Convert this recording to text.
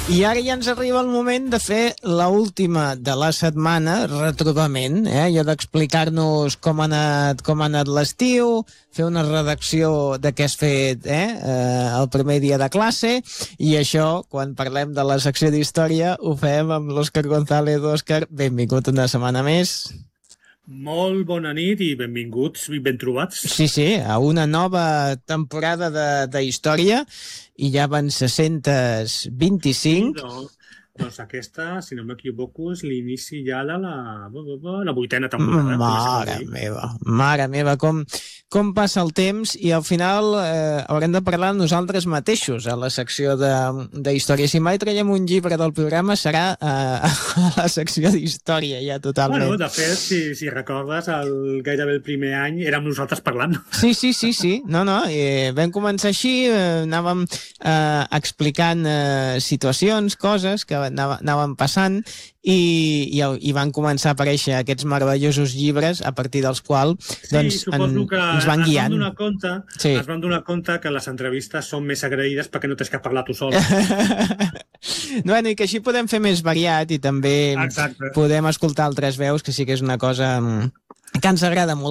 I ara ja ens arriba el moment de fer l'última de la setmana, retrobament, allò d'explicar-nos com ha anat l'estiu, fer una redacció de què has fet el primer dia de classe, i això, quan parlem de la secció d'història, ho fem amb l'Òscar González. Òscar, benvingut una setmana més. Molt bona nit i benvinguts i ben trobats. Sí, a una nova temporada de història, i ja van 625. Doncs aquesta, si no m'equivoco, és l'inici ja de la 8ª temporada. Mare meva, com passa el temps, i al final haurem de parlar nosaltres mateixos a la secció de història. Si mai traiem un llibre del programa serà a la secció d'història ja totalment. Bueno, de fet, si recordes, gairebé el primer any érem nosaltres parlant. Sí. No, vam començar així, anàvem explicant situacions, coses que anaven passant, i van començar a aparèixer aquests meravellosos llibres a partir dels quals ens van guiant. Es van donar compte que les entrevistes són més agraïdes perquè no tens que parlar tu sol. Bueno, i que així podem fer més variat i també podem escoltar altres veus, que sí que és una cosa que ens agrada molt.